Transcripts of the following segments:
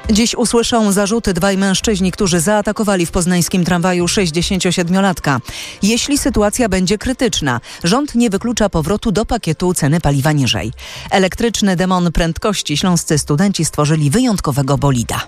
Dziś usłyszą zarzuty dwaj mężczyźni, którzy zaatakowali w poznańskim tramwaju 67-latka. Jeśli sytuacja będzie krytyczna, rząd nie wyklucza powrotu do pakietu ceny paliwa niżej. Elektryczny demon prędkości śląscy studenci stworzyli wyjątkowego bolida.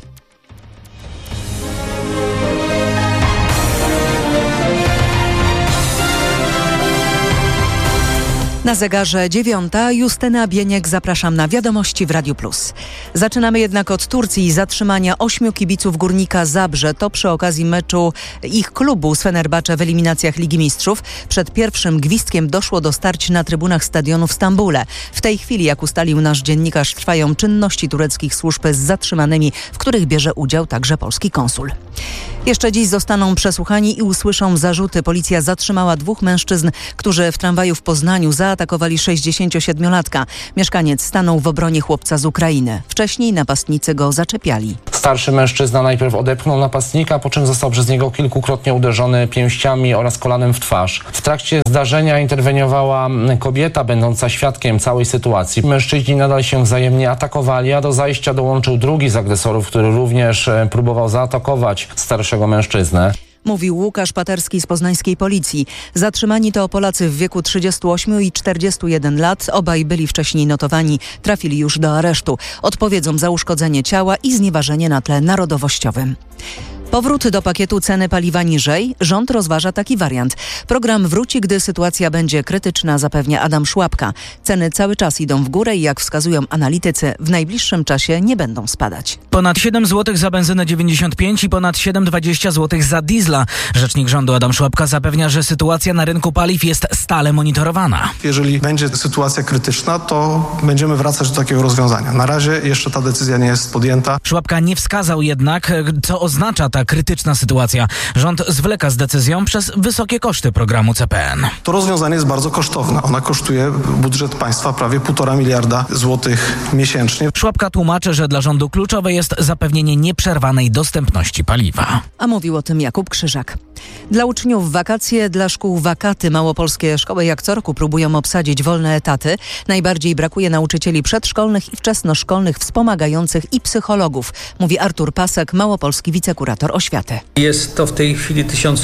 Na zegarze 9. Justyna Bieniek, zapraszam na wiadomości w Radiu Plus. Zaczynamy jednak od Turcji i zatrzymania 8 kibiców Górnika Zabrze. To przy okazji meczu ich klubu z Fenerbahce w eliminacjach Ligi Mistrzów. Przed pierwszym gwizdkiem doszło do starć na trybunach stadionu w Stambule. W tej chwili, jak ustalił nasz dziennikarz, trwają czynności tureckich służb z zatrzymanymi, w których bierze udział także polski konsul. Jeszcze dziś zostaną przesłuchani i usłyszą zarzuty. Policja zatrzymała 2 mężczyzn, którzy w tramwaju w Poznaniu zaatakowali 67-latka. Mieszkaniec stanął w obronie chłopca z Ukrainy. Wcześniej napastnicy go zaczepiali. Starszy mężczyzna najpierw odepchnął napastnika, po czym został przez niego kilkukrotnie uderzony pięściami oraz kolanem w twarz. W trakcie zdarzenia interweniowała kobieta, będąca świadkiem całej sytuacji. Mężczyźni nadal się wzajemnie atakowali, a do zajścia dołączył drugi z agresorów, który również próbował zaatakować starszego mężczyznę. Mówił Łukasz Paterski z poznańskiej policji. Zatrzymani to Polacy w wieku 38 i 41 lat. Obaj byli wcześniej notowani. Trafili już do aresztu. Odpowiedzą za uszkodzenie ciała i znieważenie na tle narodowościowym. Powrót do pakietu ceny paliwa niżej. Rząd rozważa taki wariant. Program wróci, gdy sytuacja będzie krytyczna, zapewnia Adam Szłapka. Ceny cały czas idą w górę i jak wskazują analitycy, w najbliższym czasie nie będą spadać. Ponad 7 zł za benzynę 95 i ponad 7,20 zł za diesla. Rzecznik rządu Adam Szłapka zapewnia, że sytuacja na rynku paliw jest stale monitorowana. Jeżeli będzie sytuacja krytyczna, to będziemy wracać do takiego rozwiązania. Na razie jeszcze ta decyzja nie jest podjęta. Szłapka nie wskazał jednak, co oznacza ta krytyczna sytuacja. Rząd zwleka z decyzją przez wysokie koszty programu CPN. To rozwiązanie jest bardzo kosztowne. Ona kosztuje budżet państwa prawie 1,5 miliarda złotych miesięcznie. Szłapka tłumaczy, że dla rządu kluczowe jest zapewnienie nieprzerwanej dostępności paliwa. A mówił o tym Jakub Krzyżak. Dla uczniów wakacje, dla szkół wakaty. Małopolskie szkoły jak co roku próbują obsadzić wolne etaty. Najbardziej brakuje nauczycieli przedszkolnych i wczesnoszkolnych, wspomagających i psychologów, mówi Artur Pasek, małopolski wicekurator oświaty. Jest to w tej chwili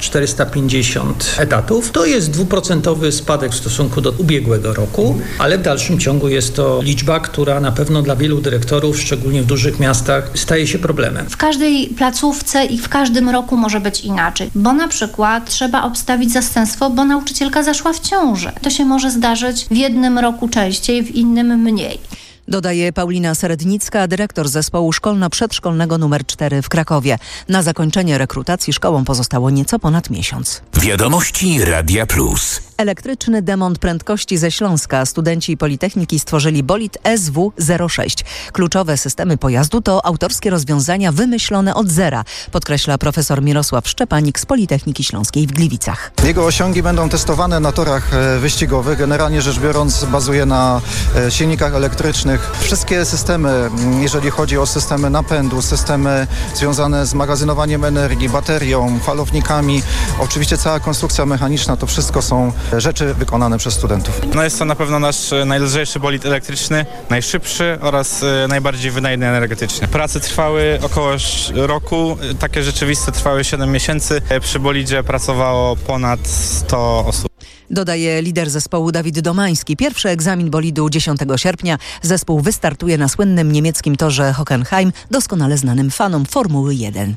1450 etatów. To jest 2% spadek w stosunku do ubiegłego roku, ale w dalszym ciągu jest to liczba, która na pewno dla wielu dyrektorów, szczególnie w dużych miastach, staje się problemem. W każdej placówce i w każdym roku może być inaczej, bo na przykład trzeba obstawić zastępstwo, bo nauczycielka zaszła w ciążę. To się może zdarzyć w jednym roku częściej, w innym mniej. Dodaje Paulina Serednicka, dyrektor zespołu szkolno-przedszkolnego nr 4 w Krakowie. Na zakończenie rekrutacji szkołom pozostało nieco ponad miesiąc. Wiadomości Radia Plus. Elektryczny demont prędkości ze Śląska. Studenci Politechniki stworzyli bolid SW06. Kluczowe systemy pojazdu to autorskie rozwiązania wymyślone od zera, podkreśla profesor Mirosław Szczepanik z Politechniki Śląskiej w Gliwicach. Jego osiągi będą testowane na torach wyścigowych. Generalnie rzecz biorąc bazuje na silnikach elektrycznych. Wszystkie systemy, jeżeli chodzi o systemy napędu, systemy związane z magazynowaniem energii, baterią, falownikami, oczywiście cała konstrukcja mechaniczna, to wszystko są rzeczy wykonane przez studentów. Jest to na pewno nasz najlżejszy bolid elektryczny, najszybszy oraz najbardziej wydajny energetycznie. Prace trwały około roku, takie rzeczywiste trwały 7 miesięcy. Przy bolidzie pracowało ponad 100 osób. Dodaje lider zespołu Dawid Domański. Pierwszy egzamin bolidu 10 sierpnia. Zespół wystartuje na słynnym niemieckim torze Hockenheim, doskonale znanym fanom Formuły 1.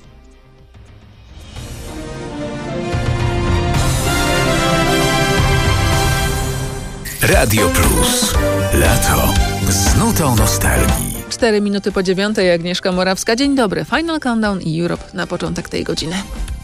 Radio Plus. Lato z nutą nostalgii. 4 minuty po 9:00, Agnieszka Morawska. Dzień dobry. Final Countdown i Europe na początek tej godziny.